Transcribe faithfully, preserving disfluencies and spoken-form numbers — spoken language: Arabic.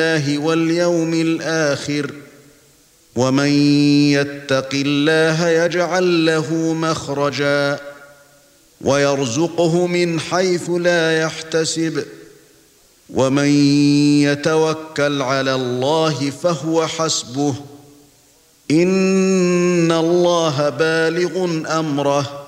الله واليوم الآخر ومن يتق الله يجعل له مخرجا ويرزقه من حيث لا يحتسب ومن يتوكل على الله فهو حسبه إن الله بالغ أمره